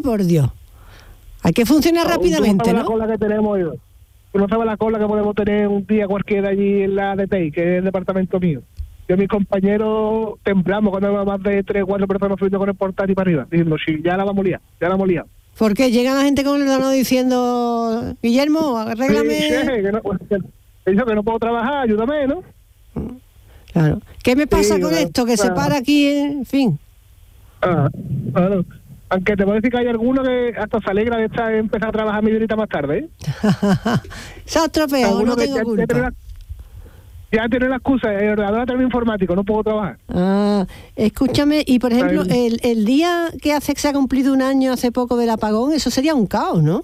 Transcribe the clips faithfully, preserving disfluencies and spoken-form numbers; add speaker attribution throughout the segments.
Speaker 1: por Dios. Hay que funcionar no, rápidamente, ¿no?
Speaker 2: La cola que tenemos, tú no sabes la cola que podemos tener un día cualquiera allí en la D T I, que es el departamento mío. Yo y mis compañeros temblamos cuando hay más de tres o cuatro personas subiendo con el portátil para arriba, diciendo, sí, ya la vamos a liar, ya la vamos a liar.
Speaker 1: ¿Por qué? Llega la gente con el ordenador diciendo, Guillermo, arréglame...
Speaker 2: Sí, jefe, que no, que, que no puedo trabajar, ayúdame, ¿no?
Speaker 1: Claro. ¿Qué me pasa
Speaker 2: sí,
Speaker 1: con
Speaker 2: bueno,
Speaker 1: esto? Que
Speaker 2: claro.
Speaker 1: se para aquí, en fin.
Speaker 2: Ah, claro. Aunque te puedo decir que hay alguno que hasta se alegra de estar, empezar a trabajar media horita más tarde, ¿eh?
Speaker 1: Se ha estropeado, no tengo
Speaker 2: ya,
Speaker 1: culpa.
Speaker 2: Ya tiene, la, ya tiene la excusa, el ordenador termino informático, no puedo trabajar.
Speaker 1: Ah, escúchame, y por ejemplo, el, el día que hace que se ha cumplido un año hace poco del apagón, eso sería un caos, ¿no?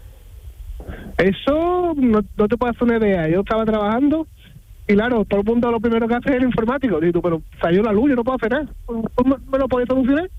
Speaker 2: Eso no, no te puedo hacer una idea. Yo estaba trabajando y claro, todo el mundo lo primero que hace es el informático. Digo, pero salió la luz, yo no puedo hacer nada. ¿Cómo me lo podéis solucionar?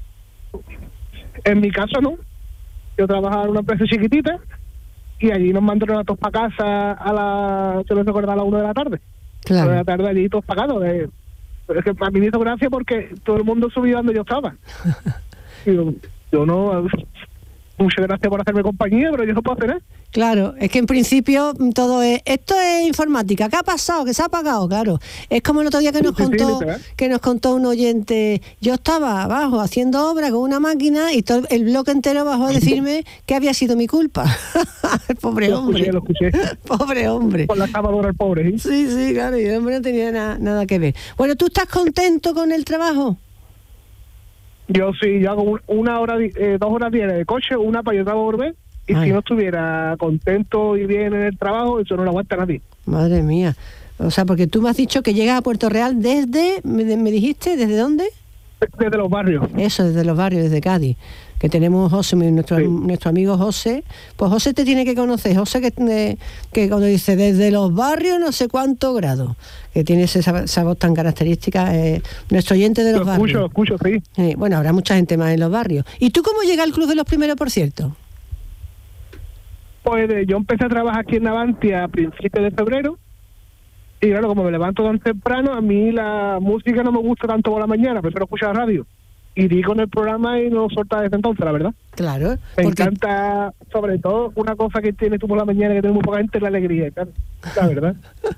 Speaker 2: En mi caso no. Yo trabajaba en una empresa chiquitita y allí nos mandaron a todos para casa a la, se les recuerda, a las una de la tarde.
Speaker 1: Claro.
Speaker 2: A la de la tarde allí todos pagados. Eh. Es que a mí me hizo gracia porque todo el mundo subía donde yo estaba. Digo, yo no... Muchas gracias por hacerme compañía, pero yo no puedo hacer nada.
Speaker 1: Claro, es que en principio todo es... Esto es informática. ¿Qué ha pasado? ¿Qué se ha apagado? Claro. Es como el otro día que nos
Speaker 2: sí,
Speaker 1: contó
Speaker 2: sí,
Speaker 1: que nos contó un oyente. Yo estaba abajo haciendo obra con una máquina y todo el bloque entero bajó a decirme que había sido mi culpa. El pobre
Speaker 2: lo
Speaker 1: hombre.
Speaker 2: Escuché, lo escuché.
Speaker 1: Pobre hombre.
Speaker 2: Con la cavadora el pobre, ¿eh?
Speaker 1: Sí, sí, claro. Y el hombre no tenía na- nada que ver. Bueno, ¿tú estás contento con el trabajo?
Speaker 2: Yo sí, yo hago una hora, eh, dos horas diarias de coche, una para yo trabajo volver, y
Speaker 1: Ay.
Speaker 2: si no estuviera contento y bien en el trabajo, eso no lo aguanta nadie.
Speaker 1: Madre mía. O sea, porque tú me has dicho que llegas a Puerto Real desde, me, me dijiste, ¿desde dónde?
Speaker 2: Desde los barrios.
Speaker 1: Eso, desde los barrios, desde Cádiz. Que tenemos José, nuestro,
Speaker 2: Sí.
Speaker 1: nuestro amigo José. Pues José te tiene que conocer. José que, eh, que cuando dice desde los barrios no sé cuántos grados, que tiene esa, esa voz tan característica, eh, nuestro oyente de los
Speaker 2: Lo
Speaker 1: barrios.
Speaker 2: escucho, lo escucho, sí.
Speaker 1: Eh, bueno, habrá mucha gente más en los barrios. ¿Y tú cómo llegas al Club de los Primeros, por cierto?
Speaker 2: Pues eh, yo empecé a trabajar aquí en Navantia a principios de febrero, y claro, como me levanto tan temprano, a mí la música no me gusta tanto por la mañana, prefiero escuchar radio. Y di con el programa y no solta desde entonces, la verdad.
Speaker 1: Claro.
Speaker 2: Me
Speaker 1: porque...
Speaker 2: encanta, sobre todo, una cosa que tienes tú por la mañana que tiene muy poca gente, es la alegría, claro. La verdad.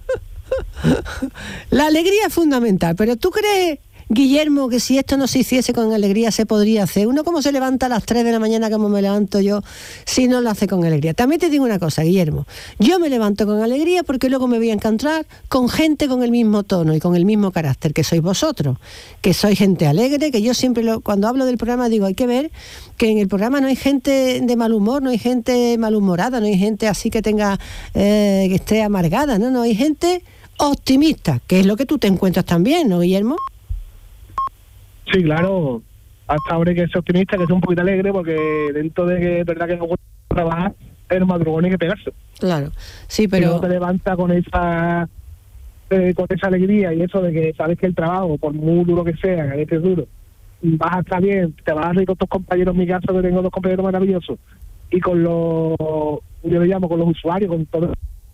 Speaker 1: La alegría es fundamental, pero ¿tú crees, Guillermo, que si esto no se hiciese con alegría se podría hacer? Uno como se levanta a las tres de la mañana como me levanto yo, si no lo hace con alegría. También te digo una cosa, Guillermo, yo me levanto con alegría porque luego me voy a encontrar con gente con el mismo tono y con el mismo carácter que sois vosotros, que sois gente alegre, que yo siempre lo, cuando hablo del programa digo, hay que ver que en el programa no hay gente de mal humor, no hay gente malhumorada, no hay gente así que tenga eh, que esté amargada, no, no, hay gente optimista, que es lo que tú te encuentras también, ¿no, Guillermo?
Speaker 2: Sí, claro. Hasta ahora hay que ser optimista, que sea un poquito alegre, porque dentro de que es verdad que no gusta trabajar, el madrugón hay que pegarse.
Speaker 1: Claro, sí,
Speaker 2: Pero
Speaker 1: pero...
Speaker 2: no te levanta con esa eh, con esa alegría y eso de que sabes que el trabajo, por muy duro que sea, que es duro, vas a estar bien, te vas a reír con tus compañeros, en mi caso que tengo dos compañeros maravillosos, y con los, yo le llamo, con los usuarios, con todo.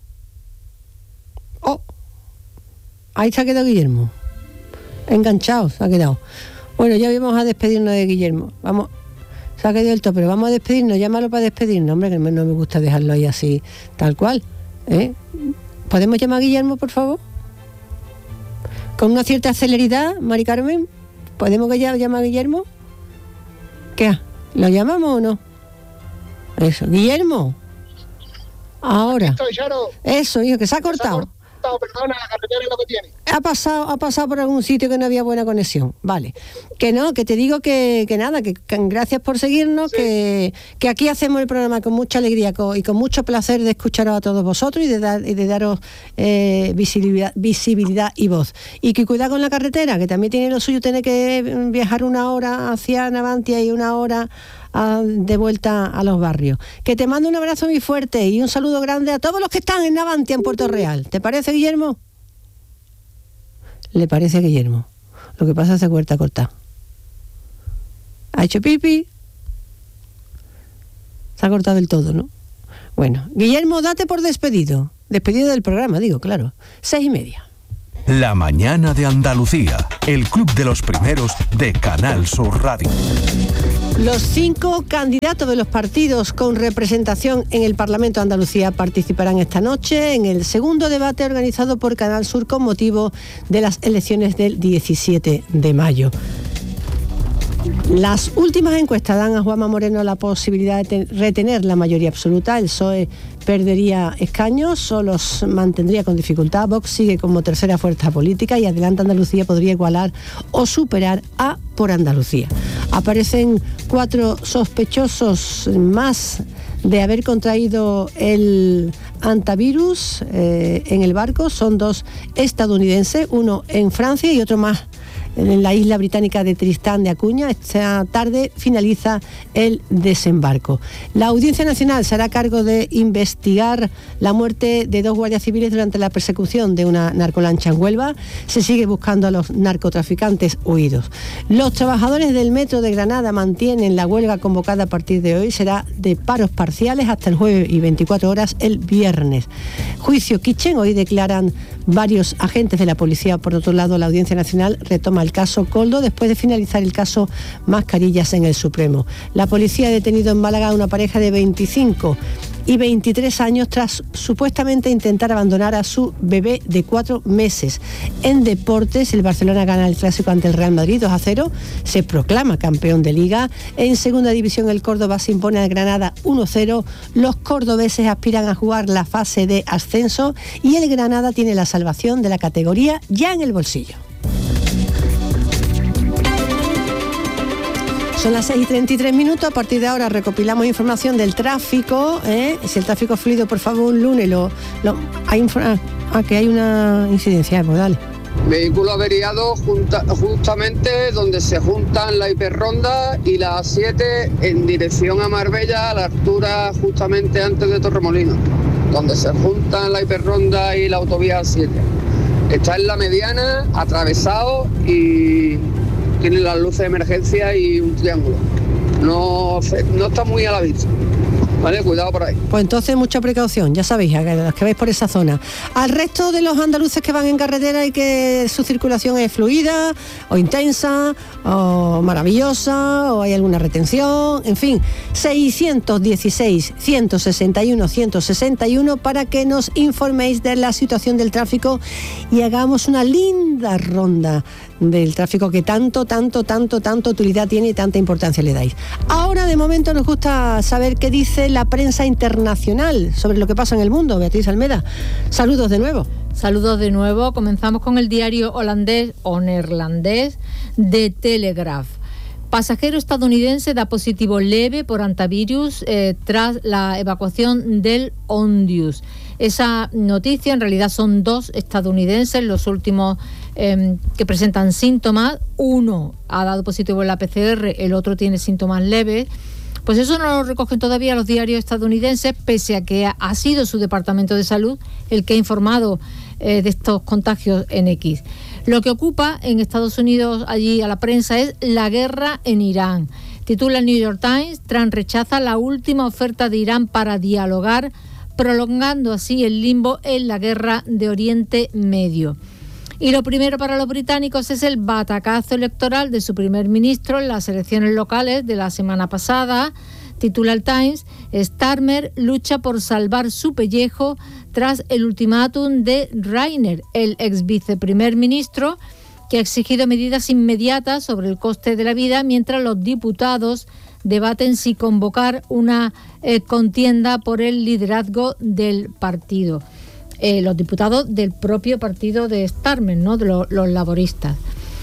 Speaker 1: Oh, ahí se ha quedado Guillermo. Enganchado se ha quedado. Bueno, ya vamos a despedirnos de Guillermo. Vamos, se ha quedado el tope, pero vamos a despedirnos, llámalo para despedirnos, hombre, que no me gusta dejarlo ahí así, tal cual. ¿eh? ¿Podemos llamar a Guillermo, por favor? Con una cierta celeridad, Mari Carmen. ¿Podemos que ya llamar a Guillermo? ¿Qué? ¿Lo llamamos o no? Eso, Guillermo. Ahora.
Speaker 2: Estoy, Charo.
Speaker 1: Eso, hijo, que se ha cortado.
Speaker 2: Perdona, la carretera es lo que tiene.
Speaker 1: Ha pasado, ha pasado por algún sitio que no había buena conexión. Vale. Que no, que te digo que, que nada, que, que gracias por seguirnos, sí. que, que aquí hacemos el programa con mucha alegría con, y con mucho placer de escucharos a todos vosotros y de, dar, y de daros eh, visibilidad, visibilidad y voz. Y que cuidado con la carretera, que también tiene lo suyo, tiene que viajar una hora hacia Navantia y una hora a, de vuelta a los barrios. Que te mando un abrazo muy fuerte y un saludo grande a todos los que están en Navantia, en Puerto Real. ¿Te parece, Guillermo? Le parece a Guillermo. Lo que pasa es que se corta, corta. ¿Ha hecho pipi? Se ha cortado del todo, ¿no? Bueno, Guillermo, date por despedido. Despedido del programa, digo, claro. Seis y media.
Speaker 3: La mañana de Andalucía. El club de los primeros de Canal Sur Radio.
Speaker 1: Los cinco candidatos de los partidos con representación en el Parlamento de Andalucía participarán esta noche en el segundo debate organizado por Canal Sur con motivo de las elecciones del diecisiete de mayo. Las últimas encuestas dan a Juanma Moreno la posibilidad de retener la mayoría absoluta. El P S O E perdería escaños o los mantendría con dificultad. Vox sigue como tercera fuerza política y Adelante Andalucía podría igualar o superar a Por Andalucía. Aparecen cuatro sospechosos más de haber contraído el hantavirus eh, en el barco. Son dos estadounidenses, uno en Francia y otro más en la isla británica de Tristán de Acuña. Esta tarde finaliza el desembarco. La Audiencia Nacional se hará cargo de investigar la muerte de dos guardias civiles durante la persecución de una narcolancha en Huelva. Se sigue buscando a los narcotraficantes huidos. Los trabajadores del metro de Granada mantienen la huelga convocada a partir de hoy. Será de paros parciales hasta el jueves y veinticuatro horas el viernes. Juicio Kitchen. Hoy declaran varios agentes de la policía. Por otro lado, la Audiencia Nacional retoma el caso Coldo después de finalizar el caso Mascarillas en el Supremo. La policía ha detenido en Málaga a una pareja de veinticinco y veintitrés años tras supuestamente intentar abandonar a su bebé de cuatro meses. En deportes, el Barcelona gana el clásico ante el Real Madrid dos a cero, se proclama campeón de Liga. En segunda división, el Córdoba se impone al Granada uno cero. Los cordobeses aspiran a jugar la fase de ascenso y el Granada tiene la salvación de la categoría ya en el bolsillo. Son las seis y treinta y tres minutos. A partir de ahora recopilamos información del tráfico. ¿eh? Si el tráfico es fluido, por favor, un lunes lo, lo hay infra, ah, que hay una incidencia, pues dale.
Speaker 3: Vehículo averiado junta, justamente donde se juntan la hiperronda y la A siete en dirección a Marbella, a la altura justamente antes de Torremolinos, donde se juntan la hiperronda y la autovía A siete. Está en la mediana, atravesado y tiene las luces de emergencia y un triángulo. No, no está muy a la vista. Vale, cuidado por ahí.
Speaker 1: Pues entonces mucha precaución, ya sabéis, a los que vais por esa zona. Al resto de los andaluces que van en carretera y que su circulación es fluida, o intensa, o maravillosa, o hay alguna retención, en fin, seiscientos dieciséis, ciento sesenta y uno, ciento sesenta y uno para que nos informéis de la situación del tráfico y hagamos una linda ronda del tráfico que tanto, tanto, tanto, tanto utilidad tiene y tanta importancia le dais. Ahora, de momento, nos gusta saber qué dice la prensa internacional sobre lo que pasa en el mundo. Beatriz Almeda, saludos de nuevo.
Speaker 4: Saludos de nuevo. Comenzamos con el diario holandés o neerlandés The Telegraph. Pasajero estadounidense da positivo leve por hantavirus eh, tras la evacuación del Ondius. Esa noticia, en realidad son dos estadounidenses los últimos eh, que presentan síntomas. Uno ha dado positivo en la P C R, el otro tiene síntomas leves. Pues eso no lo recogen todavía los diarios estadounidenses, pese a que ha sido su Departamento de Salud el que ha informado eh, de estos contagios en X. Lo que ocupa en Estados Unidos allí a la prensa es la guerra en Irán. Titula el New York Times: Trump rechaza la última oferta de Irán para dialogar, prolongando así el limbo en la guerra de Oriente Medio. Y lo primero para los británicos es el batacazo electoral de su primer ministro en las elecciones locales de la semana pasada. Titula el Times: Starmer lucha por salvar su pellejo tras el ultimátum de Rayner, el ex viceprimer ministro, que ha exigido medidas inmediatas sobre el coste de la vida, mientras los diputados debaten si convocar una eh, contienda por el liderazgo del partido. Eh, los diputados del propio partido de Starmer, ¿no?, de lo, los laboristas.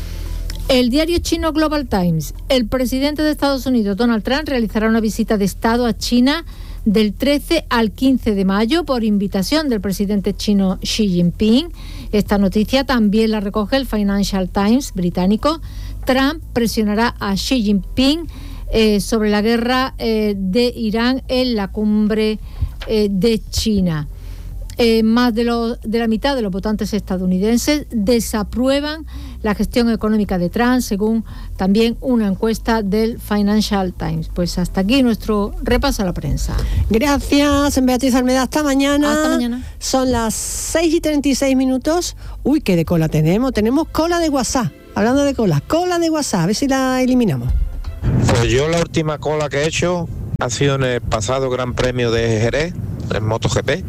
Speaker 4: El diario chino Global Times: el presidente de Estados Unidos, Donald Trump, realizará una visita de Estado a China del trece al quince de mayo por invitación del presidente chino Xi Jinping. Esta noticia también la recoge el Financial Times británico. Trump presionará a Xi Jinping eh, sobre la guerra eh, de Irán en la cumbre eh, de China. Eh, más de, lo, de la mitad de los votantes estadounidenses desaprueban la gestión económica de Trump, según también una encuesta del Financial Times. Pues hasta aquí nuestro repaso a la prensa.
Speaker 1: Gracias, Beatriz Almeda. Hasta mañana.
Speaker 4: Hasta mañana.
Speaker 1: Son las seis y treinta y seis minutos. Uy, qué de cola tenemos. Tenemos cola de WhatsApp. Hablando de cola, cola de WhatsApp. A ver si la eliminamos.
Speaker 5: Pues yo la última cola que he hecho ha sido en el pasado Gran Premio de Jerez, en MotoGP.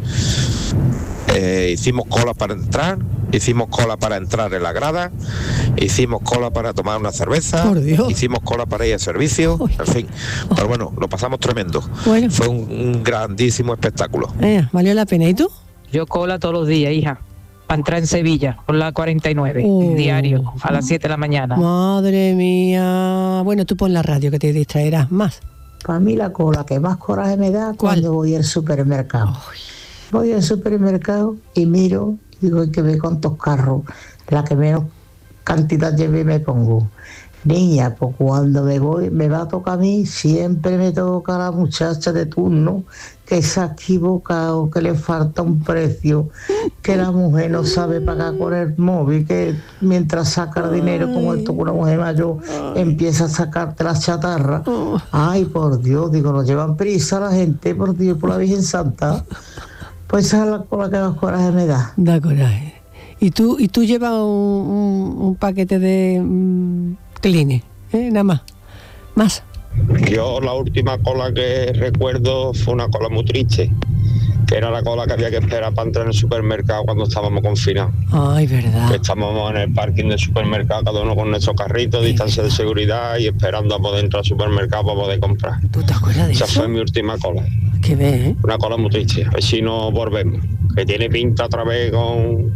Speaker 5: Eh, hicimos cola para entrar, hicimos cola para entrar en la grada, hicimos cola para tomar una cerveza,
Speaker 1: Por Dios.
Speaker 5: hicimos cola para ir a servicio,
Speaker 1: Uy.
Speaker 5: en fin. Pero bueno, lo pasamos tremendo.
Speaker 1: Bueno.
Speaker 5: Fue un, un grandísimo espectáculo.
Speaker 1: Eh, valió la pena. ¿Y tú?
Speaker 6: Yo cola todos los días, hija, para entrar en Sevilla, por la cuarenta y nueve,
Speaker 1: Oh.
Speaker 6: diario, a las siete de la mañana.
Speaker 1: Madre mía. Bueno, tú pon la radio que te distraerás más.
Speaker 7: Para mí la cola que más coraje me da
Speaker 1: ¿Cuál?
Speaker 7: cuando voy al supermercado. Voy al supermercado y miro, digo, hay que ver cuántos carros, la que menos cantidad lleve me pongo. Niña, pues cuando me voy, me va a tocar a mí, siempre me toca a la muchacha de turno que se ha equivocado, que le falta un precio, que la mujer no sabe pagar con el móvil, que mientras saca el dinero, como esto con una mujer mayor, empieza a sacarte la chatarra. Ay, por Dios, digo, nos llevan prisa la gente, por Dios, por la Virgen Santa. Pues esa es la cola que más coraje me da.
Speaker 1: Da coraje. ¿Y tú, y tú llevas un, un, un paquete de mm, Kleenex? ¿Eh? Nada más. Más.
Speaker 5: Yo la última cola que recuerdo fue una cola muy triste, que era la cola que había que esperar para entrar en el supermercado cuando estábamos confinados.
Speaker 1: Ay, verdad.
Speaker 5: Que estábamos en el parking del supermercado, cada uno con nuestros carritos, distancia de seguridad y esperando a poder entrar al supermercado para poder comprar.
Speaker 1: ¿Tú te acuerdas de
Speaker 5: Esa
Speaker 1: eso?
Speaker 5: fue mi última cola.
Speaker 1: Qué ves, ¿eh?
Speaker 5: Una cola muy triste, a ver si no volvemos. Que tiene pinta otra vez con,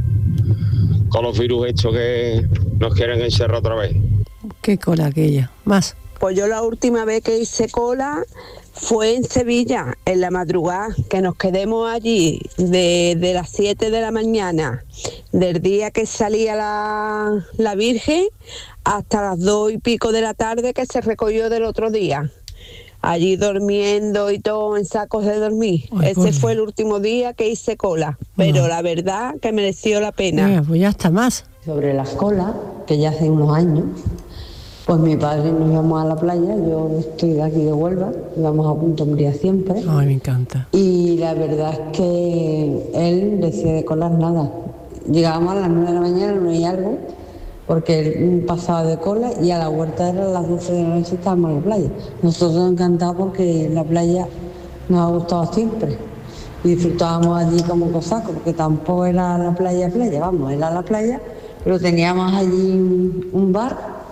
Speaker 5: con los virus estos que nos quieren encerrar otra vez.
Speaker 1: Qué cola aquella. Más.
Speaker 8: Pues yo la última vez que hice cola fue en Sevilla, en la madrugada, que nos quedemos allí desde las siete de la mañana, del día que salía la, la Virgen, hasta las dos y pico de la tarde que se recogió del otro día. Allí durmiendo y todo en sacos de dormir.
Speaker 1: Ay,
Speaker 8: Ese
Speaker 1: pobre.
Speaker 8: fue el último día que hice cola, pero
Speaker 1: Ah.
Speaker 8: la verdad que mereció la pena.
Speaker 1: Venga, pues ya está más.
Speaker 9: Sobre las colas, que ya hace unos años, pues mi padre nos íbamos a la playa, yo estoy de aquí de Huelva, íbamos a Punta Umbría siempre,
Speaker 1: Ay, me encanta.
Speaker 9: y la verdad es que él decía de colar nada. Llegábamos a las nueve de la mañana, no hay algo, porque él pasaba de cola y a la huerta eran las doce de la noche, estábamos en la playa. Nosotros encantados porque la playa nos ha gustado siempre. Y disfrutábamos allí como cosacos, porque tampoco era la playa playa, vamos, era la playa, pero teníamos allí un, un bar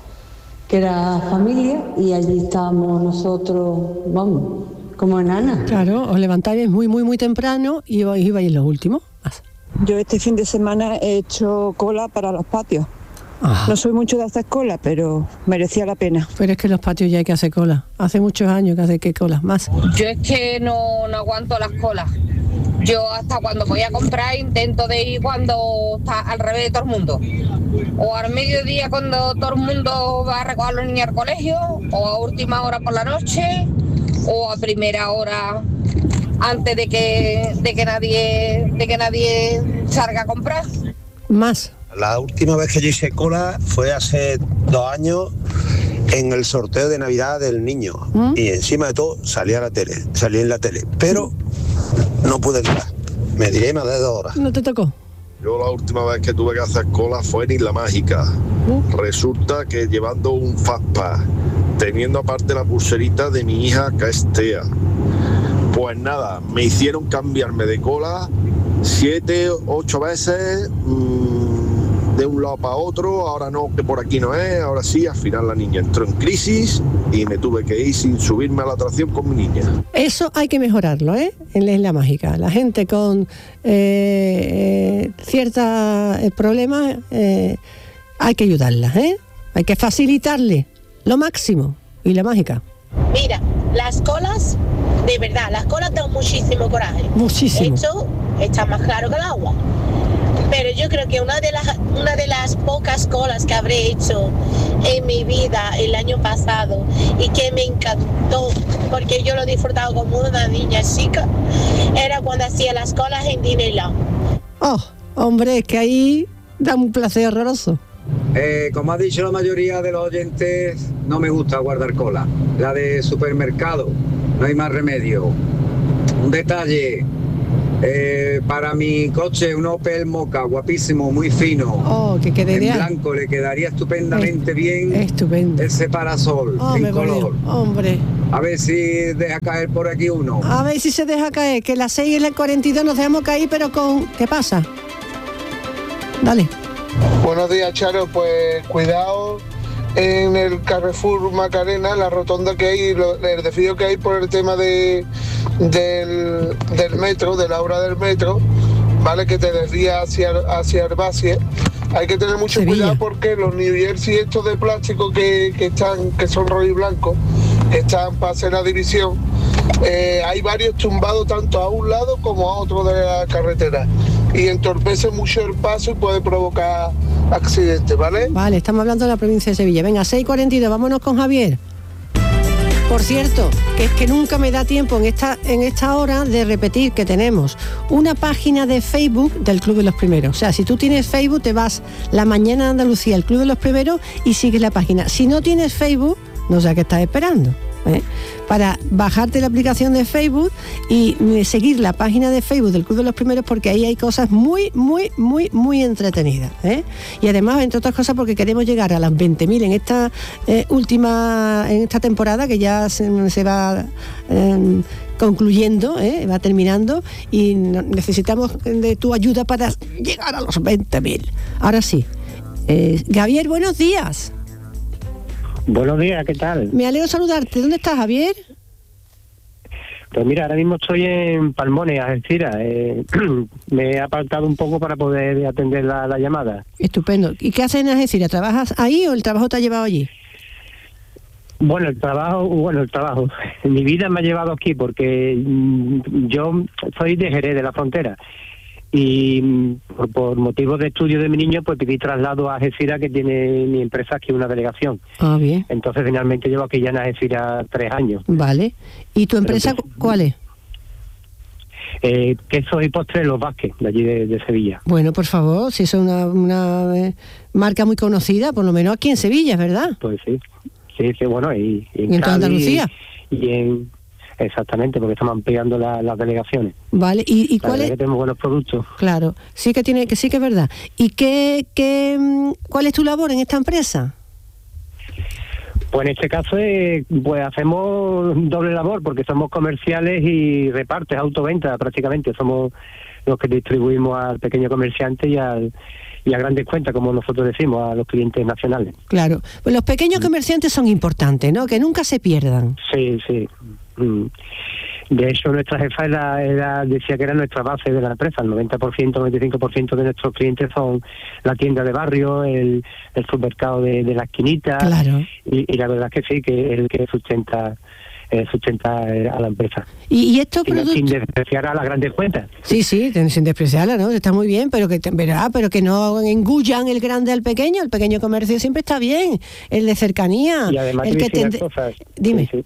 Speaker 9: que era familia y allí estábamos nosotros, vamos, como enanas.
Speaker 1: Claro, os levantáis muy, muy, muy temprano y ibais, ibais en los últimos. Más.
Speaker 10: Yo este fin de semana he hecho cola para los patios.
Speaker 1: Ah,
Speaker 10: No soy mucho de hacer cola, pero merecía la pena.
Speaker 1: pero es que en los patios ya hay que hacer cola. Hace muchos años que hace que colas. Más.
Speaker 11: Yo es que no, no aguanto las colas. Yo hasta cuando voy a comprar intento de ir cuando está al revés de todo el mundo. O al mediodía cuando todo el mundo va a recoger a los niños al colegio, o a última hora por la noche, o a primera hora antes de que, de que nadie, de que nadie salga a comprar.
Speaker 1: Más.
Speaker 12: La última vez que yo hice cola fue hace dos años en el sorteo de Navidad del niño.
Speaker 1: ¿Mm?
Speaker 12: Y encima de todo salí a la tele, salí en la tele, pero no pude entrar. Me diré más de dos horas.
Speaker 1: ¿No te tocó?
Speaker 13: Yo la última vez que tuve que hacer cola fue en Isla Mágica.
Speaker 1: ¿Mm?
Speaker 13: Resulta que llevando un Fastpass, teniendo aparte la pulserita de mi hija que es Tea. Pues nada, me hicieron cambiarme de cola siete, ocho veces, mmm, de un lado para otro, ahora no, que por aquí no es, ahora sí, al final la niña entró en crisis y me tuve que ir sin subirme a la atracción con mi niña.
Speaker 1: Eso hay que mejorarlo, ¿eh? En la Isla Mágica. La gente con eh, eh, ciertos eh, problemas eh, hay que ayudarlas, ¿eh? Hay que facilitarle lo máximo. Isla Mágica.
Speaker 14: Mira, las colas, de verdad, las colas dan muchísimo coraje.
Speaker 1: Muchísimo.
Speaker 14: Esto está más claro que el agua. Pero yo creo que una de las una de las pocas colas que habré hecho en mi vida el año pasado y que me encantó, porque yo lo he disfrutado como una niña chica, era cuando hacía las colas en Disneyland.
Speaker 1: Oh, hombre, es que ahí da un placer horroroso.
Speaker 15: Eh, como ha dicho la mayoría de los oyentes, no me gusta guardar cola. La de supermercado, no hay más remedio. Un detalle, Eh, para mi coche, un Opel Mokka, guapísimo, muy fino.
Speaker 1: Oh, que quedaría.
Speaker 15: En blanco, le quedaría estupendamente
Speaker 1: es,
Speaker 15: bien.
Speaker 1: Estupendo.
Speaker 15: Ese parasol,
Speaker 1: oh,
Speaker 15: en color.
Speaker 1: Hombre.
Speaker 15: A ver si deja caer por aquí uno.
Speaker 1: A ver si se deja caer, que las seis y las cuarenta y dos nos dejamos caer, pero con... ¿Qué pasa? Dale.
Speaker 2: Buenos días, Charo. Pues cuidado en el Carrefour Macarena, la rotonda que hay, lo, el desvío que hay por el tema de del, del metro, de la obra del metro, ¿vale? Que te desvía hacia, hacia Herbacie. Hay que tener mucho Sevilla. Cuidado porque los New Jersey estos de plástico que, que están, que son rojo y blanco, que están para hacer la división, eh, hay varios tumbados tanto a un lado como a otro de la carretera y entorpece mucho el paso y puede provocar accidentes, ¿vale?
Speaker 1: Vale, estamos hablando de la provincia de Sevilla. Venga, seis y cuarenta y dos, vámonos con Javier. Por cierto, que es que nunca me da tiempo en esta, en esta hora de repetir que tenemos una página de Facebook del Club de los Primeros. O sea, si tú tienes Facebook, te vas La Mañana de Andalucía, el Club de los Primeros, y sigues la página. Si no tienes Facebook, no sé a qué estás esperando, ¿eh? Para bajarte la aplicación de Facebook y seguir la página de Facebook del Club de los Primeros, porque ahí hay cosas muy, muy, muy, muy entretenidas, ¿eh? Y además, entre otras cosas, porque queremos llegar a las veinte mil en esta eh, última, en esta temporada que ya se, se va eh, concluyendo, ¿eh? Va terminando, y necesitamos de tu ayuda para llegar a los veinte mil. Ahora sí. Eh, Javier, buenos días.
Speaker 16: Buenos días, ¿qué tal?
Speaker 1: Me alegro saludarte. ¿Dónde estás, Javier?
Speaker 16: Pues mira, ahora mismo estoy en Palmones, Algeciras. Eh, me he apartado un poco para poder atender la, la llamada.
Speaker 1: Estupendo. ¿Y qué haces en Algeciras? ¿Trabajas ahí o el trabajo te ha llevado allí?
Speaker 16: Bueno, el trabajo, bueno, el trabajo. Mi vida me ha llevado aquí porque mm, yo soy de Jerez, de la Frontera. Y por, por motivos de estudio de mi niño, pues pedí traslado a Algeciras, que tiene mi empresa aquí una delegación.
Speaker 1: Ah, bien.
Speaker 16: Entonces finalmente llevo aquí ya en Algeciras tres años.
Speaker 1: Vale. ¿Y tu empresa
Speaker 16: Pero,
Speaker 1: cuál es?
Speaker 16: Eh, quesos y postres Los Vázquez, de allí de, de Sevilla.
Speaker 1: Bueno, por favor, si es una, una eh, marca muy conocida, por lo menos aquí en Sevilla, ¿verdad?
Speaker 16: Pues sí, sí, sí, bueno, y, y en,
Speaker 1: ¿Y en toda Andalucía?
Speaker 16: Y, y en... Exactamente, porque estamos ampliando la, las delegaciones.
Speaker 1: Vale, ¿y, y cuál es?
Speaker 16: Que tenemos buenos productos.
Speaker 1: Claro, sí que tiene, que sí que es verdad. ¿Y qué, qué, cuál es tu labor en esta empresa?
Speaker 16: Pues en este caso, eh, pues hacemos doble labor, porque somos comerciales y repartes, autoventa prácticamente. Somos los que distribuimos al pequeño comerciante y al y a grandes cuentas, como nosotros decimos, a los clientes nacionales.
Speaker 1: Claro, pues los pequeños comerciantes son importantes, ¿no? Que nunca se pierdan.
Speaker 16: Sí, sí. De hecho, nuestra jefa era, era, decía que era nuestra base de la empresa. El noventa por ciento, noventa y cinco por ciento de nuestros clientes son la tienda de barrio, el, el supermercado de, de la esquinita.
Speaker 1: Claro.
Speaker 16: Y, y la verdad es que sí, que es el que sustenta eh, sustenta a la empresa.
Speaker 1: ¿Y, y estos
Speaker 16: sin,
Speaker 1: productos?
Speaker 16: Sin despreciar a las grandes cuentas.
Speaker 1: Sí, sí, sin despreciarla, ¿no? Está muy bien, pero que, ¿verdad? Pero que no engullan el grande al pequeño. El pequeño comercio siempre está bien, el de cercanía.
Speaker 16: Y además
Speaker 1: el
Speaker 16: te
Speaker 1: que
Speaker 16: te... cosas.
Speaker 1: Dime.
Speaker 16: Sí, sí.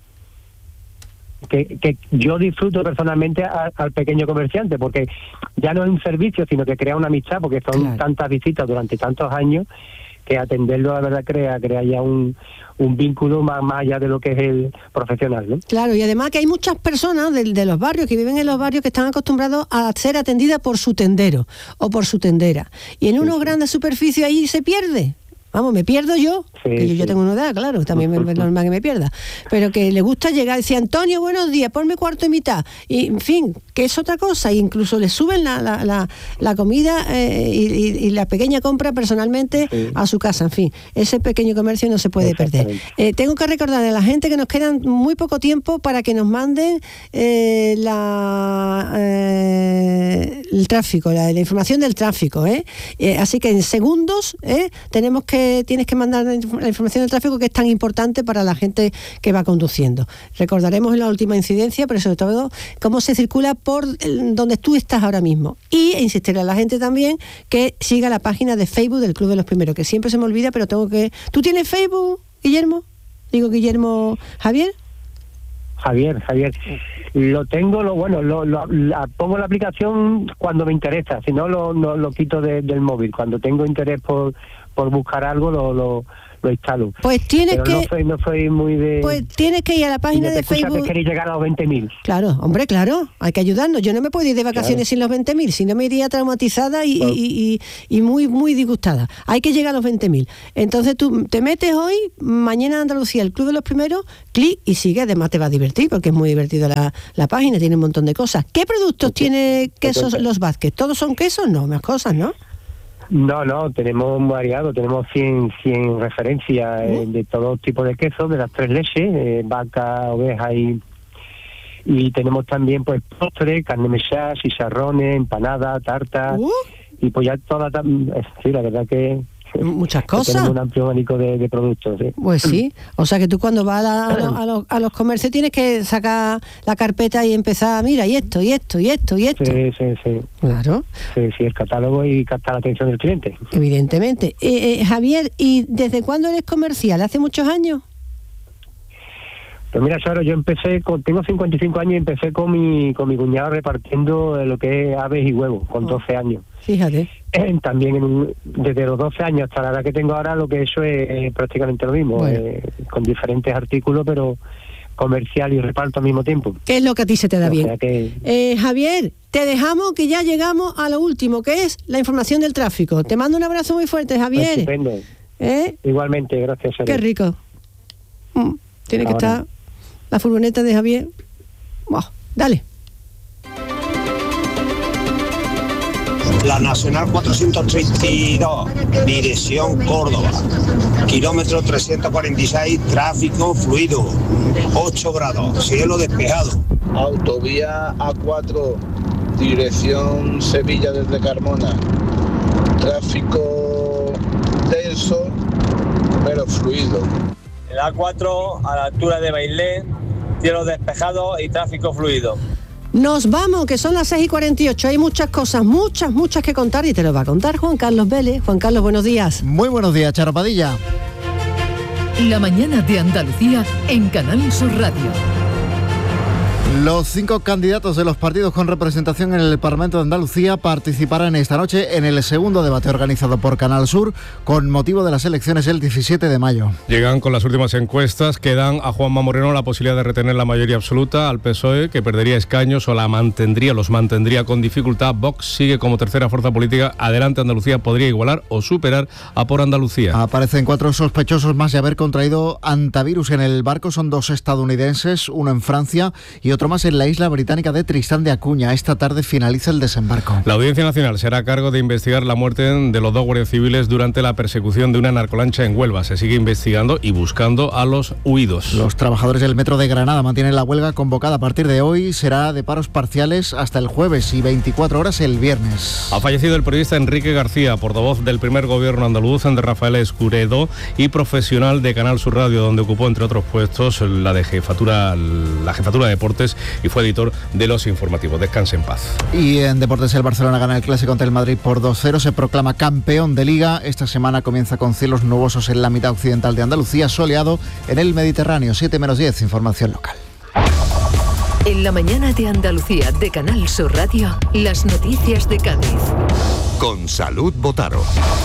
Speaker 16: Que, que yo disfruto personalmente a, al pequeño comerciante, porque ya no es un servicio, sino que crea una amistad, porque son claro. tantas visitas durante tantos años, que atenderlo, la verdad, crea crea ya un, un vínculo más, más allá de lo que es el profesional, ¿no?
Speaker 1: Claro, y además que hay muchas personas de, de los barrios, que viven en los barrios, que están acostumbrados a ser atendidas por su tendero o por su tendera, y en sí, unos sí. grandes superficies ahí se pierde. Vamos, me pierdo yo, sí, que yo sí. ya tengo una edad, claro, también es normal que me pierda, pero que le gusta llegar y decir, Antonio, buenos días, ponme cuarto y mitad, y en fin, que es otra cosa, e incluso le suben la, la, la, la comida eh, y, y, y la pequeña compra personalmente sí. a su casa, en fin, ese pequeño comercio no se puede perder. Eh, tengo que recordarle a la gente que nos quedan muy poco tiempo para que nos manden eh, la, eh, el tráfico, la, la información del tráfico, ¿eh? Eh, así que en segundos eh, tenemos que tienes que mandar la información del tráfico, que es tan importante para la gente que va conduciendo. Recordaremos la última incidencia, pero sobre todo cómo se circula por donde tú estás ahora mismo. Y insistirle a la gente también que siga la página de Facebook del Club de los Primeros, que siempre se me olvida, pero tengo que... ¿Tú tienes Facebook, Guillermo? Digo, Guillermo, ¿Javier?
Speaker 16: Javier, Javier. Lo tengo, lo bueno, lo, lo la, pongo la aplicación cuando me interesa, si no lo, lo, lo quito de, del móvil. Cuando tengo interés por por buscar algo, lo, lo, lo instalo.
Speaker 1: Pues tienes
Speaker 16: Pero
Speaker 1: que...
Speaker 16: no soy, no soy muy de...
Speaker 1: Pues tienes que ir a la página de Facebook...
Speaker 16: que queréis llegar a los veinte mil.
Speaker 1: Claro, hombre, claro, hay que ayudarnos. Yo no me puedo ir de vacaciones claro. sin los veinte mil, si no me iría traumatizada y, pues, y, y, y muy muy disgustada. Hay que llegar a los veinte mil. Entonces tú te metes hoy, mañana en Andalucía, el Club de los Primeros, clic y sigue. Además te va a divertir porque es muy divertido la, la página, tiene un montón de cosas. ¿Qué productos okay. tiene quesos okay. los Vázquez? ¿Todos son quesos? No, más cosas, ¿no?
Speaker 16: No, no, tenemos variado, tenemos cien, cien referencias uh. eh, de todo tipo de quesos, de las tres leches, eh, vaca, oveja y... Y tenemos también pues postre, carne mechada, chicharrones, empanada, tarta uh. y pues ya toda, sí, la verdad que
Speaker 1: muchas cosas.
Speaker 16: Tenemos un amplio abanico de, de productos. ¿sí?
Speaker 1: Pues sí, o sea que tú cuando vas a, la, a, los, a, los, a los comercios tienes que sacar la carpeta y empezar, mira, y esto, y esto, y esto, y esto.
Speaker 16: Sí, sí, sí.
Speaker 1: Claro.
Speaker 16: Sí, sí, el catálogo y captar la atención del cliente.
Speaker 1: Evidentemente. Eh, eh, Javier, ¿y desde cuándo eres comercial? ¿Hace muchos años?
Speaker 16: Pues mira, Charo, yo empecé, con, tengo cincuenta y cinco años y empecé con mi con mi cuñado repartiendo lo que es aves y huevos, con oh, doce años.
Speaker 1: Fíjate.
Speaker 16: Eh, también en un, desde los doce años hasta la edad que tengo ahora, lo que he hecho es eh, prácticamente lo mismo, bueno. eh, con diferentes artículos, pero comercial y reparto al mismo tiempo.
Speaker 1: ¿Qué es lo que a ti se te da
Speaker 16: o
Speaker 1: bien?
Speaker 16: Sea que...
Speaker 1: eh, Javier, te dejamos que ya llegamos a lo último, que es la información del tráfico. Te mando un abrazo muy fuerte, Javier.
Speaker 16: Estupendo.
Speaker 1: ¿Eh?
Speaker 16: Igualmente, gracias, Charo.
Speaker 1: Qué rico. Mm, tiene ahora. que estar... La furgoneta de Javier. Oh, dale.
Speaker 12: La Nacional cuatrocientos treinta y dos, dirección Córdoba. Kilómetro trescientos cuarenta y seis, tráfico fluido. ocho grados, cielo despejado.
Speaker 13: Autovía A cuatro, dirección Sevilla desde Carmona. Tráfico denso, pero fluido.
Speaker 17: El A cuatro a la altura de Bailén, cielo despejado y tráfico fluido.
Speaker 1: Nos vamos, que son las seis y cuarenta y ocho. Hay muchas cosas, muchas, muchas que contar y te lo va a contar Juan Carlos Vélez. Juan Carlos, buenos días.
Speaker 18: Muy buenos días, Charo Padilla.
Speaker 19: La mañana de Andalucía en Canal Sur Radio.
Speaker 18: Los cinco candidatos de los partidos con representación en el Parlamento de Andalucía participarán esta noche en el segundo debate organizado por Canal Sur con motivo de las elecciones el diecisiete de mayo.
Speaker 20: Llegan con las últimas encuestas que dan a Juanma Moreno la posibilidad de retener la mayoría absoluta, al P S O E, que perdería escaños o la mantendría, los mantendría con dificultad. Vox sigue como tercera fuerza política. Adelante Andalucía podría igualar o superar a Por Andalucía.
Speaker 18: Aparecen cuatro sospechosos más de haber contraído antivirus en el barco. Son dos estadounidenses, uno en Francia y otro más en la isla británica de Tristán de Acuña. Esta tarde finaliza el desembarco.
Speaker 20: La Audiencia Nacional será a cargo de investigar la muerte de los dos guardias civiles durante la persecución de una narcolancha en Huelva. Se sigue investigando y buscando a los huidos.
Speaker 18: Los trabajadores del Metro de Granada mantienen la huelga convocada a partir de hoy. Será de paros parciales hasta el jueves y veinticuatro horas el viernes.
Speaker 20: Ha fallecido el periodista Enrique García, portavoz del primer gobierno andaluz de Rafael Escuredo y profesional de Canal Sur Radio, donde ocupó entre otros puestos la de jefatura, la jefatura de deportes y fue editor de los informativos. Descanse en paz.
Speaker 18: Y en deportes, el Barcelona gana el clásico ante el Madrid por dos cero, se proclama campeón de Liga. Esta semana comienza con cielos nubosos en la mitad occidental de Andalucía, soleado en el Mediterráneo. siete menos diez, información local.
Speaker 19: En la mañana de Andalucía de Canal Sur Radio, las noticias de Cádiz.
Speaker 21: Con Salud Botaro.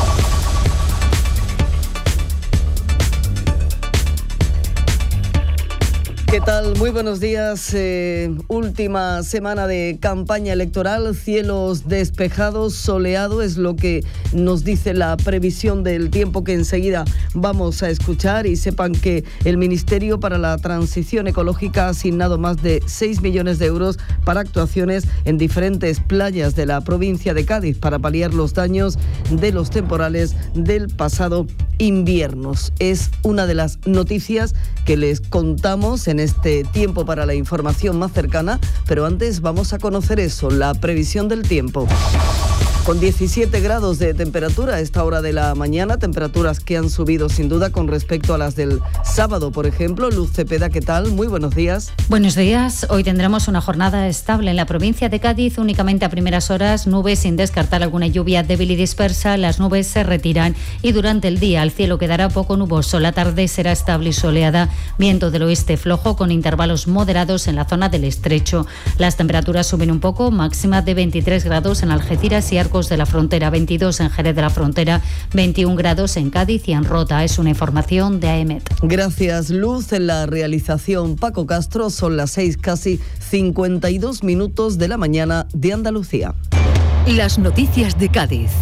Speaker 22: ¿Qué tal? Muy buenos días. Eh, última semana de campaña electoral, cielos despejados, soleado, es lo que nos dice la previsión del tiempo que enseguida vamos a escuchar. Y sepan que el Ministerio para la Transición Ecológica ha asignado más de seis millones de euros para actuaciones en diferentes playas de la provincia de Cádiz para paliar los daños de los temporales del pasado invierno. Es una de las noticias que les contamos en este tiempo para la información más cercana, pero antes vamos a conocer eso, la previsión del tiempo. Con diecisiete grados de temperatura a esta hora de la mañana, temperaturas que han subido sin duda con respecto a las del sábado, por ejemplo. Luz Cepeda, ¿qué tal? Muy buenos días.
Speaker 23: Buenos días. Hoy tendremos una jornada estable en la provincia de Cádiz, únicamente a primeras horas, nubes sin descartar alguna lluvia débil y dispersa. Las nubes se retiran y durante el día el cielo quedará poco nuboso. La tarde será estable y soleada, viento del oeste flojo con intervalos moderados en la zona del Estrecho. Las temperaturas suben un poco, máxima de veintitrés grados en Algeciras y Arco Arcos de la Frontera, veintidós en Jerez de la Frontera, veintiún grados en Cádiz y en Rota. Es una información de A E M E T.
Speaker 22: Gracias, Luz. En la realización Paco Castro, son las seis, casi cincuenta y dos minutos de la mañana de Andalucía.
Speaker 19: Las noticias de Cádiz.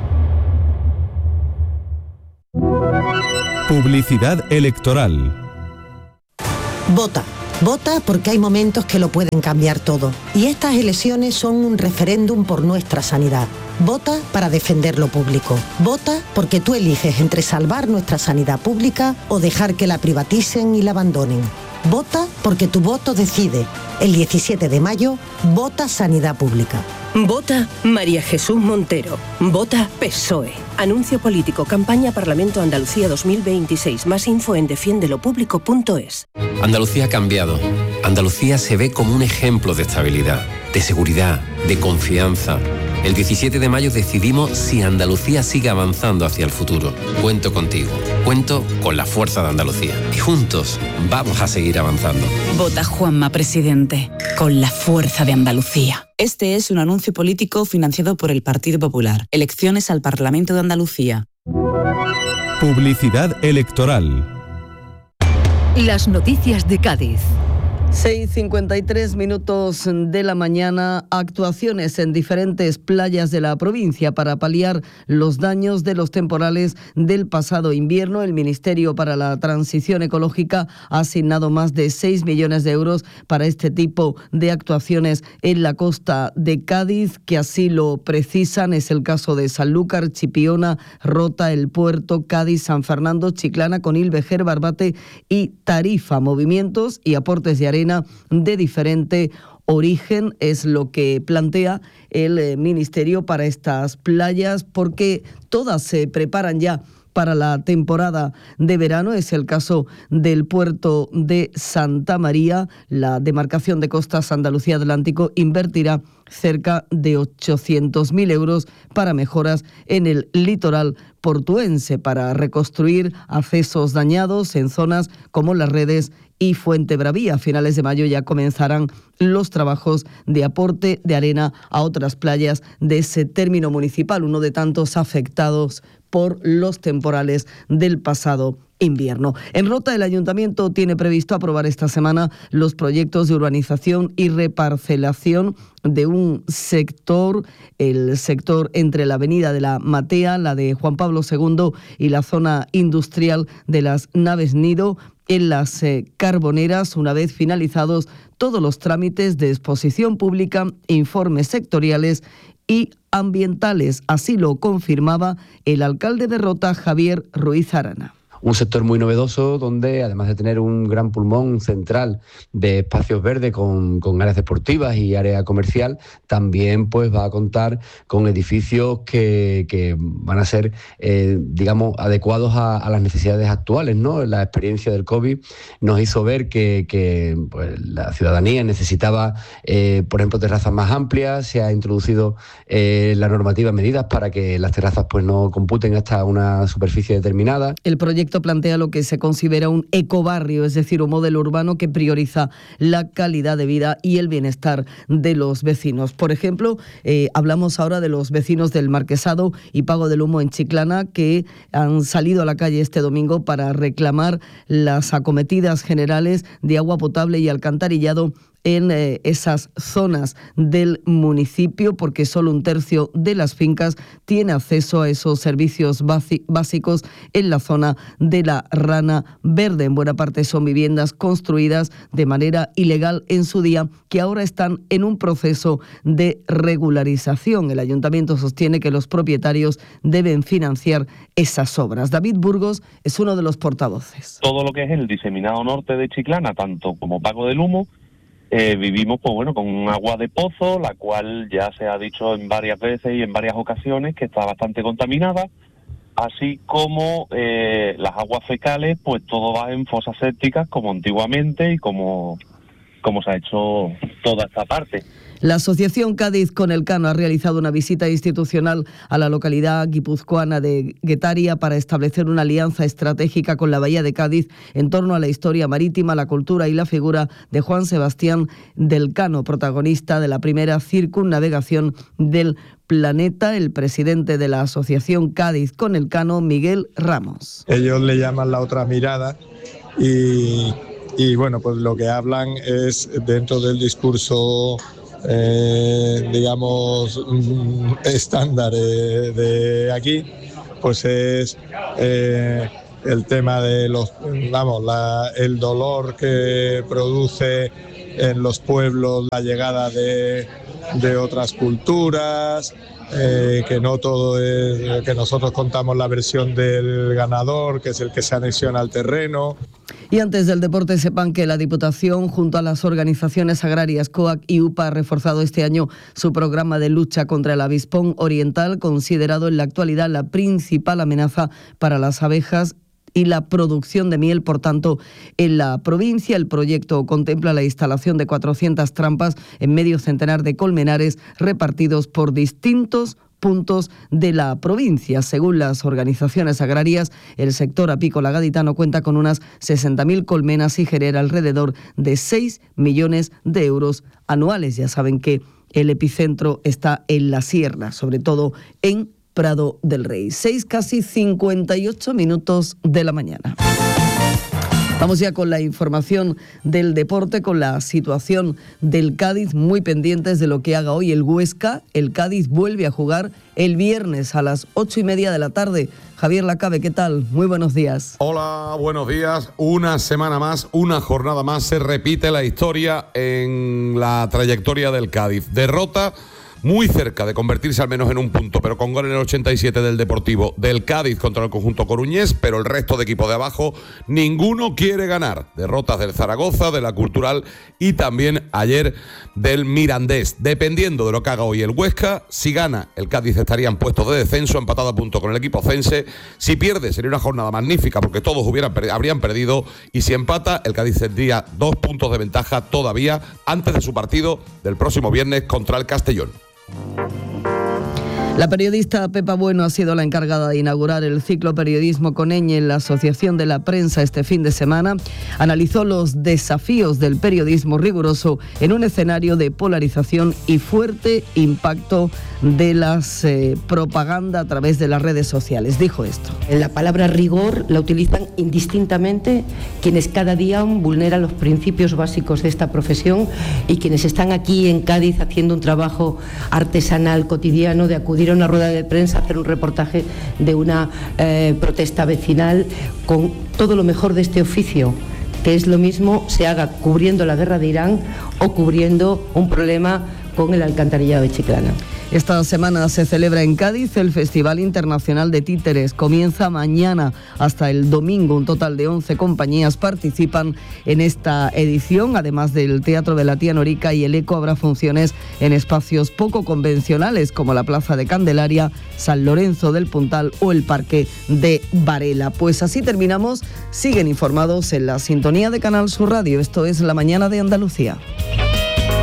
Speaker 3: Publicidad electoral.
Speaker 4: Vota. Vota porque hay momentos que lo pueden cambiar todo. Y estas elecciones son un referéndum por nuestra sanidad. Vota para defender lo público. Vota porque tú eliges entre salvar nuestra sanidad pública o dejar que la privaticen y la abandonen. Vota porque tu voto decide. El diecisiete de mayo, vota Sanidad Pública.
Speaker 6: Vota María Jesús Montero. Vota P S O E. Anuncio político. Campaña Parlamento Andalucía dos mil veintiséis. Más info en defiende lo público punto es.
Speaker 24: Andalucía ha cambiado. Andalucía se ve como un ejemplo de estabilidad, de seguridad, de confianza. El diecisiete de mayo decidimos si Andalucía sigue avanzando hacia el futuro. Cuento contigo. Cuento con la fuerza de Andalucía. Y juntos vamos a seguir avanzando.
Speaker 25: Vota Juanma Presidente. Con la fuerza de Andalucía. Este es un anuncio político financiado por el Partido Popular. Elecciones al Parlamento de Andalucía.
Speaker 3: Publicidad electoral.
Speaker 19: Las noticias de Cádiz.
Speaker 22: seis cincuenta y tres minutos de la mañana, actuaciones en diferentes playas de la provincia para paliar los daños de los temporales del pasado invierno. El Ministerio para la Transición Ecológica ha asignado más de seis millones de euros para este tipo de actuaciones en la costa de Cádiz, que así lo precisan. Es el caso de Sanlúcar, Chipiona, Rota, El Puerto, Cádiz, San Fernando, Chiclana, Conil, Vejer, Barbate y Tarifa. Movimientos y aportes de arena de diferente origen es lo que plantea el eh, Ministerio para estas playas, porque todas se preparan ya para la temporada de verano. Es el caso del puerto de Santa María. La demarcación de Costas Andalucía Atlántico invertirá cerca de ochocientos mil euros para mejoras en el litoral portuense, para reconstruir accesos dañados en zonas como Las Redes y Fuentebraví. A finales de mayo ya comenzarán los trabajos de aporte de arena a otras playas de ese término municipal, uno de tantos afectados por los temporales del pasado invierno. En Rota, el Ayuntamiento tiene previsto aprobar esta semana los proyectos de urbanización y reparcelación de un sector, el sector entre la avenida de la Matea, la de Juan Pablo segundo y la zona industrial de las Naves Nido, en las eh, Carboneras, una vez finalizados todos los trámites de exposición pública, informes sectoriales y ambientales. Así lo confirmaba el alcalde de Rota, Javier Ruiz Arana.
Speaker 26: Un sector muy novedoso donde, además de tener un gran pulmón central de espacios verdes con, con áreas deportivas y área comercial, también pues va a contar con edificios que, que van a ser, eh, digamos, adecuados a, a las necesidades actuales, ¿no? La experiencia del COVID nos hizo ver que, que pues, la ciudadanía necesitaba, eh, por ejemplo, terrazas más amplias. Se ha introducido eh, la normativa, medidas para que las terrazas pues no computen hasta una superficie determinada.
Speaker 22: El proyecto plantea lo que se considera un ecobarrio, es decir, un modelo urbano que prioriza la calidad de vida y el bienestar de los vecinos. Por ejemplo, eh, hablamos ahora de los vecinos del Marquesado y Pago del Humo en Chiclana, que han salido a la calle este domingo para reclamar las acometidas generales de agua potable y alcantarillado en eh, esas zonas del municipio, porque solo un tercio de las fincas tiene acceso a esos servicios básicos en la zona de la Rana Verde. En buena parte son viviendas construidas de manera ilegal en su día, que ahora están en un proceso de regularización. El ayuntamiento sostiene que los propietarios deben financiar esas obras. David Burgos es uno de los portavoces.
Speaker 27: Todo lo que es el diseminado norte de Chiclana, tanto como Pago del Humo, Eh, vivimos pues bueno con un agua de pozo, la cual ya se ha dicho en varias veces y en varias ocasiones que está bastante contaminada, así como eh, las aguas fecales, pues todo va en fosas sépticas como antiguamente y como como se ha hecho toda esta parte.
Speaker 22: La Asociación Cádiz con Elcano ha realizado una visita institucional a la localidad guipuzcoana de Guetaria para establecer una alianza estratégica con la Bahía de Cádiz en torno a la historia marítima, la cultura y la figura de Juan Sebastián de Elcano, protagonista de la primera circunnavegación del planeta. El presidente de la Asociación Cádiz con Elcano, Miguel Ramos.
Speaker 5: Ellos le llaman la otra mirada y, y bueno, pues lo que hablan es dentro del discurso Eh, digamos estándar de, de aquí, pues es eh, el tema de los, vamos, la, el dolor que produce en los pueblos la llegada de, de otras culturas, eh, que no todo es, que nosotros contamos la versión del ganador, que es el que se anexiona al terreno.
Speaker 22: Y antes del deporte, sepan que la Diputación, junto a las organizaciones agrarias COAC y UPA, ha reforzado este año su programa de lucha contra el avispón oriental, considerado en la actualidad la principal amenaza para las abejas y la producción de miel. Por tanto, en la provincia el proyecto contempla la instalación de cuatrocientas trampas en medio centenar de colmenares repartidos por distintos puntos de la provincia. Según las organizaciones agrarias, el sector apícola gaditano cuenta con unas sesenta mil colmenas y genera alrededor de seis millones de euros anuales. Ya saben que el epicentro está en la sierra, sobre todo en Prado del Rey. Seis, casi cincuenta y ocho minutos de la mañana. Vamos ya con la información del deporte, con la situación del Cádiz, muy pendientes de lo que haga hoy el Huesca. El Cádiz vuelve a jugar el viernes a las ocho y media de la tarde. Javier Lacabe, ¿qué tal? Muy buenos días.
Speaker 7: Hola, buenos días. Una semana más, una jornada más, se repite la historia en la trayectoria del Cádiz. Derrota muy cerca de convertirse al menos en un punto, pero con gol en el ochenta y siete del Deportivo, del Cádiz contra el conjunto coruñés, pero el resto de equipos de abajo, ninguno quiere ganar. Derrotas del Zaragoza, de la Cultural y también ayer del Mirandés. Dependiendo de lo que haga hoy el Huesca, si gana, el Cádiz estaría en puestos de descenso, empatado a punto con el equipo cense. Si pierde, sería una jornada magnífica porque todos hubieran, habrían perdido, y si empata, el Cádiz tendría dos puntos de ventaja todavía antes de su partido del próximo viernes contra el Castellón.
Speaker 22: La periodista Pepa Bueno ha sido la encargada de inaugurar el ciclo Periodismo con Ñ en la Asociación de la Prensa este fin de semana. Analizó los desafíos del periodismo riguroso en un escenario de polarización y fuerte impacto de las eh, propaganda a través de las redes sociales. Dijo esto.
Speaker 8: La palabra rigor la utilizan indistintamente quienes cada día vulneran los principios básicos de esta profesión y quienes están aquí en Cádiz haciendo un trabajo artesanal cotidiano de acudir a una rueda de prensa, hacer un reportaje de una eh, protesta vecinal con todo lo mejor de este oficio, que es lo mismo se haga cubriendo la guerra de Irán o cubriendo un problema con el alcantarillado de Chiclana.
Speaker 22: Esta semana se celebra en Cádiz el Festival Internacional de Títeres. Comienza mañana hasta el domingo. Un total de once compañías participan en esta edición. Además del Teatro de la Tía Norica y el Eco, habrá funciones en espacios poco convencionales como la Plaza de Candelaria, San Lorenzo del Puntal o el Parque de Varela. Pues así terminamos. Siguen informados en la sintonía de Canal Sur Radio. Esto es La Mañana de Andalucía.